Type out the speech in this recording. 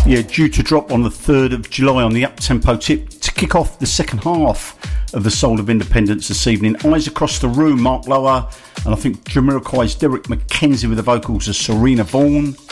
Yeah, due to drop on the 3rd of July on the Up-Tempo tip to kick off the second half of the Soul of Independence this evening. Eyes Across the Room, Mark Lower, and I think Jamiroquai's Derek McKenzie with the vocals of Serena Vaughan.